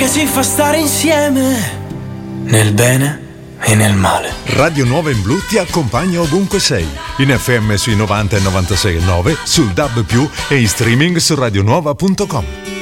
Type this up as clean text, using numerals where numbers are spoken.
che ci fa stare insieme, nel bene e nel male. Radio Nuova in Blu ti accompagna ovunque sei, in FM sui 90 e 96.9, sul DAB+, e in streaming su radionuova.com.